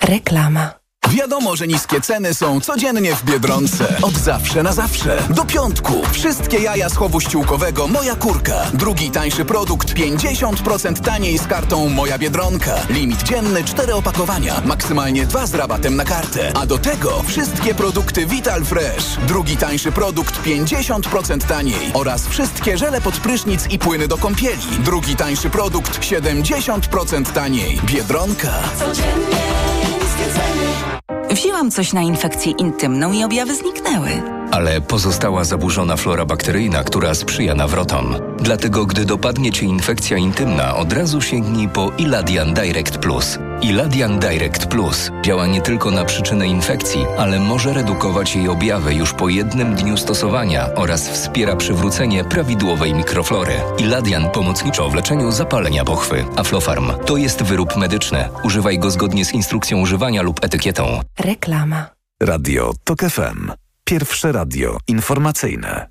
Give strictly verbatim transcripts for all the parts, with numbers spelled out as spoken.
Reklama. Wiadomo, że niskie ceny są codziennie w Biedronce. Od zawsze na zawsze. Do piątku. Wszystkie jaja z chowu ściółkowego Moja Kurka. Drugi tańszy produkt pięćdziesiąt procent taniej z kartą Moja Biedronka. Limit dzienny cztery opakowania. Maksymalnie dwa z rabatem na kartę. A do tego wszystkie produkty Vital Fresh. Drugi tańszy produkt pięćdziesiąt procent taniej. Oraz wszystkie żele pod prysznic i płyny do kąpieli. Drugi tańszy produkt siedemdziesiąt procent taniej. Biedronka. Codziennie niskie ceny. Wzięłam coś na infekcję intymną i objawy zniknęły. Ale pozostała zaburzona flora bakteryjna, która sprzyja nawrotom. Dlatego, gdy dopadnie Cię infekcja intymna, od razu sięgnij po Iladian Direct Plus. Iladian Direct Plus działa nie tylko na przyczynę infekcji, ale może redukować jej objawy już po jednym dniu stosowania oraz wspiera przywrócenie prawidłowej mikroflory. Iladian pomocniczo w leczeniu zapalenia pochwy. Aflofarm to jest wyrób medyczny. Używaj go zgodnie z instrukcją używania lub etykietą. Reklama. Radio TOK F M. Pierwsze radio informacyjne.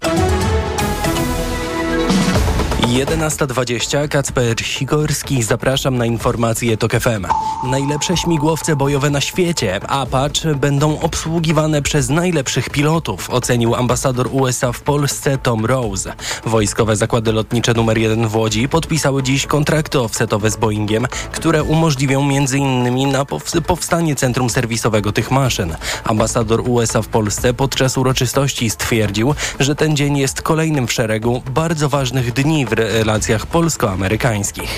jedenasta dwadzieścia, Kacper Sikorski, zapraszam na informacje TOK F M. Najlepsze śmigłowce bojowe na świecie, Apache, będą obsługiwane przez najlepszych pilotów, ocenił ambasador U S A w Polsce Tom Rose. Wojskowe zakłady lotnicze numer jeden w Łodzi podpisały dziś kontrakty offsetowe z Boeingiem, które umożliwią między innymi na powstanie centrum serwisowego tych maszyn. Ambasador U S A w Polsce podczas uroczystości stwierdził, że ten dzień jest kolejnym w szeregu bardzo ważnych dni w relacjach polsko-amerykańskich.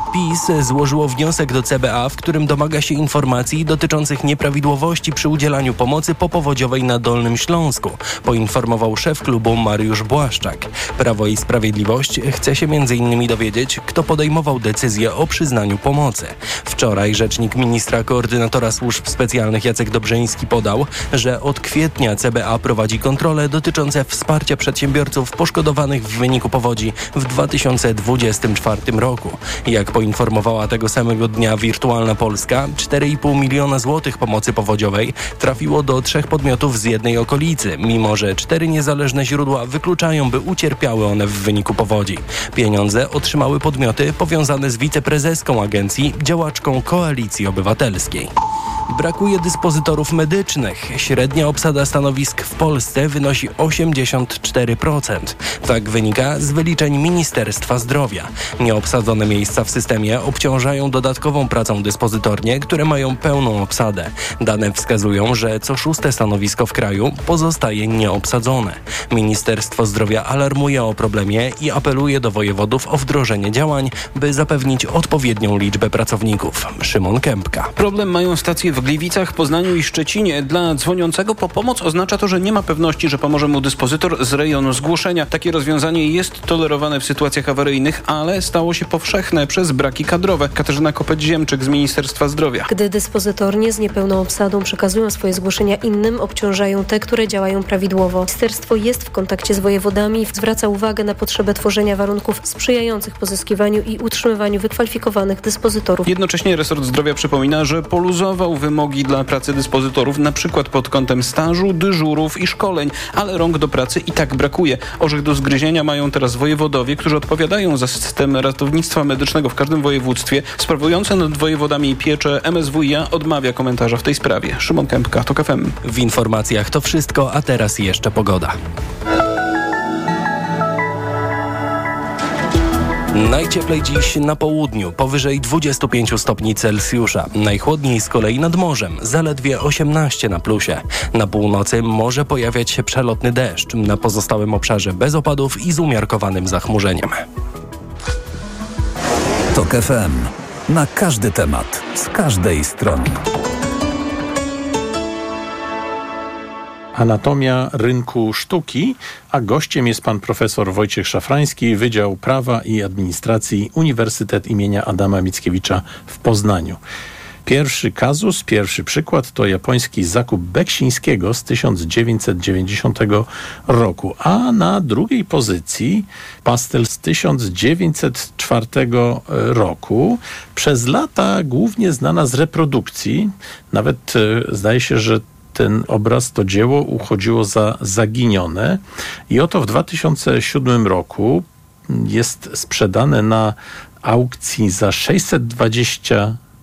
PiS złożyło wniosek do C B A, w którym domaga się informacji dotyczących nieprawidłowości przy udzielaniu pomocy popowodziowej na Dolnym Śląsku, poinformował szef klubu Mariusz Błaszczak. Prawo i Sprawiedliwość chce się między innymi dowiedzieć, kto podejmował decyzję o przyznaniu pomocy. Wczoraj rzecznik ministra koordynatora służb specjalnych Jacek Dobrzyński podał, że od kwietnia C B A prowadzi kontrole dotyczące wsparcia przedsiębiorców poszkodowanych w wyniku powodzi w dwa tysiące dwudziestym czwartym roku. Jak poinformowała tego samego dnia Wirtualna Polska, cztery i pół miliona złotych pomocy powodziowej trafiło do trzech podmiotów z jednej okolicy, mimo że cztery niezależne źródła wykluczają, by ucierpiały one w wyniku powodzi. Pieniądze otrzymały podmioty powiązane z wiceprezeską agencji, działaczką Koalicji Obywatelskiej. Brakuje dyspozytorów medycznych. Średnia obsada stanowisk w Polsce wynosi osiemdziesiąt cztery procent. Tak wynika z wyliczeń Ministerstwa Zdrowia. Nieobsadzone miejsca w systemie obciążają dodatkową pracą dyspozytornie, które mają pełną obsadę. Dane wskazują, że co szóste stanowisko w kraju pozostaje nieobsadzone. Ministerstwo Zdrowia alarmuje o problemie i apeluje do wojewodów o wdrożenie działań, by zapewnić odpowiednią liczbę pracowników. Szymon Kępka. Problem mają stacje w Gliwicach, Poznaniu i Szczecinie. Dla dzwoniącego po pomoc oznacza to, że nie ma pewności, że pomoże mu dyspozytor z rejonu zgłoszenia. Takie rozwiązanie jest tolerowane w sytuacjach awaryjnych, ale stało się powszechne przez braki kadrowe. Katarzyna Kopeć-Ziemczyk z Ministerstwa Zdrowia. Gdy dyspozytornie z niepełną obsadą przekazują swoje zgłoszenia innym, obciążają te, które działają prawidłowo. Ministerstwo jest w kontakcie z wojewodami i zwraca uwagę na potrzebę tworzenia warunków sprzyjających pozyskiwaniu i utrzymywaniu wykwalifikowanych dyspozytorów. Jednocześnie resort zdrowia przypomina, że poluzował wymogi dla pracy dyspozytorów, na przykład pod kątem stażu, dyżurów i szkoleń, ale rąk do pracy i tak brakuje. Orzech do zgryzienia mają teraz wojewodowie, którzy odpowiadają za system ratownictwa medycznego w każdym województwie. Sprawujące nad wojewodami pieczę M S W i A odmawia komentarza w tej sprawie. Szymon Kępka, TOK F M. W informacjach to wszystko, a teraz jeszcze pogoda. Najcieplej dziś na południu, powyżej dwudziestu pięciu stopni Celsjusza. Najchłodniej z kolei nad morzem, zaledwie osiemnaście na plusie. Na północy może pojawiać się przelotny deszcz, na pozostałym obszarze bez opadów i z umiarkowanym zachmurzeniem. TOK F M. Na każdy temat, z każdej strony. Anatomia rynku sztuki, a gościem jest pan profesor Wojciech Szafrański, Wydział Prawa i Administracji Uniwersytet imienia Adama Mickiewicza w Poznaniu. Pierwszy kazus, pierwszy przykład to japoński zakup Beksińskiego z tysiąc dziewięćset dziewięćdziesiątego roku, a na drugiej pozycji pastel z tysiąc dziewięćset czwartego roku, przez lata głównie znana z reprodukcji, nawet e, zdaje się, że ten obraz, to dzieło uchodziło za zaginione i oto w dwa tysiące siódmym roku jest sprzedane na aukcji za sześćset dwadzieścia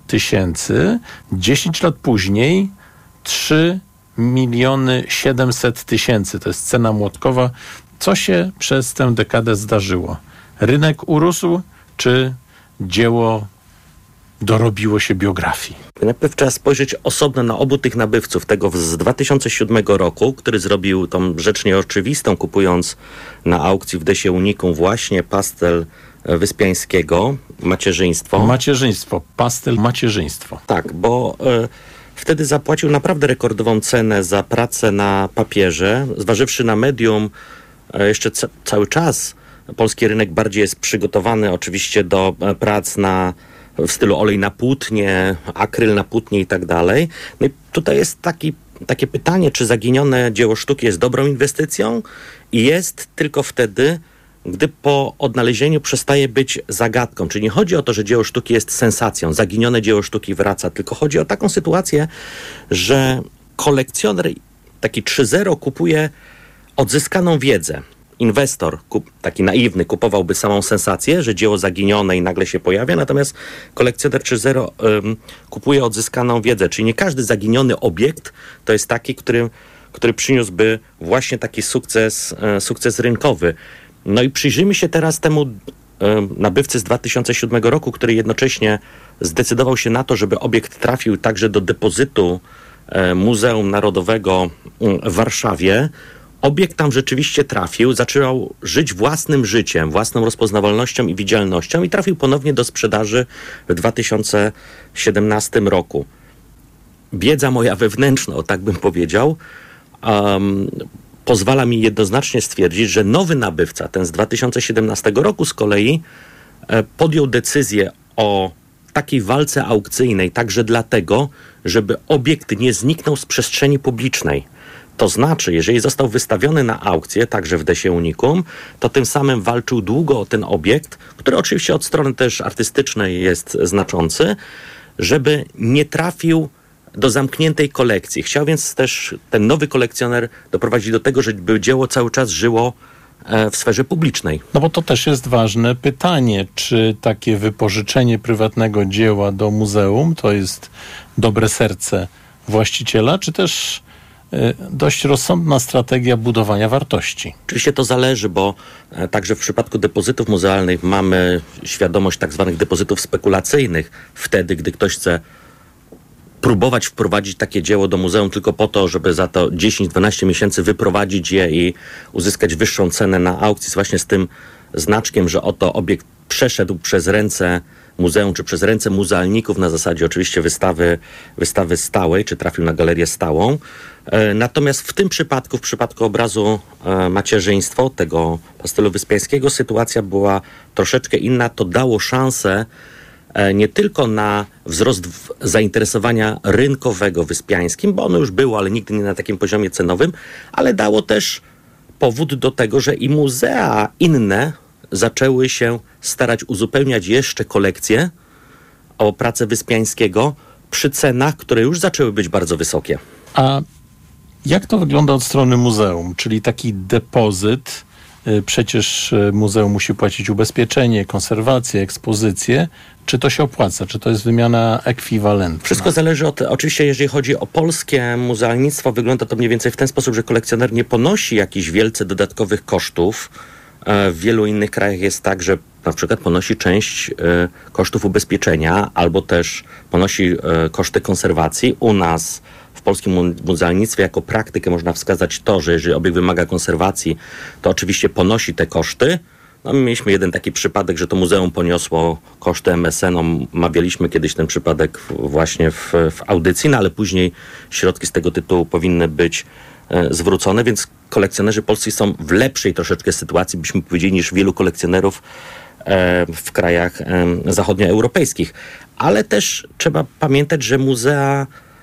tysięcy, dziesięć lat później trzy miliony siedemset tysięcy. To jest cena młotkowa. Co się przez tę dekadę zdarzyło? Rynek urósł, czy dzieło dorobiło się biografii? Najpierw trzeba spojrzeć osobno na obu tych nabywców. Tego z dwa tysiące siódmego roku, który zrobił tą rzecz nieoczywistą, kupując na aukcji w Desie Unicum właśnie pastel Wyspiańskiego, macierzyństwo. Macierzyństwo, pastel macierzyństwo. Tak, bo y, wtedy zapłacił naprawdę rekordową cenę za pracę na papierze. Zważywszy na medium, y, jeszcze ca- cały czas polski rynek bardziej jest przygotowany oczywiście do y, prac na w stylu olej na płótnie, akryl na płótnie i tak dalej. No i tutaj jest taki, takie pytanie, czy zaginione dzieło sztuki jest dobrą inwestycją? I jest tylko wtedy, gdy po odnalezieniu przestaje być zagadką. Czyli nie chodzi o to, że dzieło sztuki jest sensacją, zaginione dzieło sztuki wraca, tylko chodzi o taką sytuację, że kolekcjoner taki trzy zero kupuje odzyskaną wiedzę. Inwestor, kup, taki naiwny, kupowałby samą sensację, że dzieło zaginione i nagle się pojawia, natomiast kolekcjoner trzy zero um, kupuje odzyskaną wiedzę, czyli nie każdy zaginiony obiekt to jest taki, który, który przyniósłby właśnie taki sukces, e, sukces rynkowy. No i przyjrzyjmy się teraz temu e, nabywcy z dwa tysiące siódmego roku, który jednocześnie zdecydował się na to, żeby obiekt trafił także do depozytu e, Muzeum Narodowego w Warszawie. Obiekt tam rzeczywiście trafił, zaczął żyć własnym życiem, własną rozpoznawalnością i widzialnością i trafił ponownie do sprzedaży w dwa tysiące siedemnastym roku. Wiedza moja wewnętrzna, o tak bym powiedział, um, pozwala mi jednoznacznie stwierdzić, że nowy nabywca, ten z dwa tysiące siedemnastego roku z kolei, e, podjął decyzję o takiej walce aukcyjnej także dlatego, żeby obiekt nie zniknął z przestrzeni publicznej. To znaczy, jeżeli został wystawiony na aukcję, także w Desie Unicum, to tym samym walczył długo o ten obiekt, który oczywiście od strony też artystycznej jest znaczący, żeby nie trafił do zamkniętej kolekcji. Chciał więc też ten nowy kolekcjoner doprowadzić do tego, żeby dzieło cały czas żyło w sferze publicznej. No bo to też jest ważne pytanie, czy takie wypożyczenie prywatnego dzieła do muzeum to jest dobre serce właściciela, czy też dość rozsądna strategia budowania wartości. Oczywiście to zależy, bo e, także w przypadku depozytów muzealnych mamy świadomość tak zwanych depozytów spekulacyjnych. Wtedy, gdy ktoś chce próbować wprowadzić takie dzieło do muzeum tylko po to, żeby za to dziesięć dwanaście miesięcy wyprowadzić je i uzyskać wyższą cenę na aukcji, właśnie z tym znaczkiem, że oto obiekt przeszedł przez ręce muzeum, czy przez ręce muzealników na zasadzie oczywiście wystawy, wystawy stałej, czy trafił na galerię stałą. E, natomiast w tym przypadku, w przypadku obrazu e, macierzyństwo, tego pastelu Wyspiańskiego, sytuacja była troszeczkę inna. To dało szansę e, nie tylko na wzrost w, zainteresowania rynkowego Wyspiańskim, bo ono już było, ale nigdy nie na takim poziomie cenowym, ale dało też powód do tego, że i muzea inne zaczęły się starać uzupełniać jeszcze kolekcję o pracę Wyspiańskiego przy cenach, które już zaczęły być bardzo wysokie. A jak to wygląda od strony muzeum? Czyli taki depozyt, przecież muzeum musi płacić ubezpieczenie, konserwację, ekspozycję. Czy to się opłaca? Czy to jest wymiana ekwiwalentna? Wszystko zależy od... Oczywiście, jeżeli chodzi o polskie muzealnictwo, wygląda to mniej więcej w ten sposób, że kolekcjoner nie ponosi jakichś wielce dodatkowych kosztów. W wielu innych krajach jest tak, że na przykład ponosi część y, kosztów ubezpieczenia albo też ponosi y, koszty konserwacji. U nas w polskim mu- muzealnictwie jako praktykę można wskazać to, że jeżeli obiekt wymaga konserwacji, to oczywiście ponosi te koszty. No, my mieliśmy jeden taki przypadek, że to muzeum poniosło koszty M S N. Omawialiśmy kiedyś ten przypadek właśnie w, w audycji, no ale później środki z tego tytułu powinny być e, zwrócone, więc kolekcjonerzy polscy są w lepszej troszeczkę sytuacji, byśmy powiedzieli, niż wielu kolekcjonerów e, w krajach e, zachodnioeuropejskich. Ale też trzeba pamiętać, że muzea